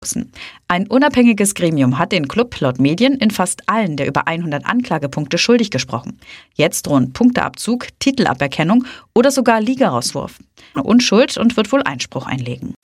Ein unabhängiges Gremium hat den Klub laut Medien in fast allen der über 100 Anklagepunkte schuldig gesprochen. Jetzt drohen Punkteabzug, Titelaberkennung oder sogar Ligarauswurf. Unschuld und wird wohl Einspruch einlegen.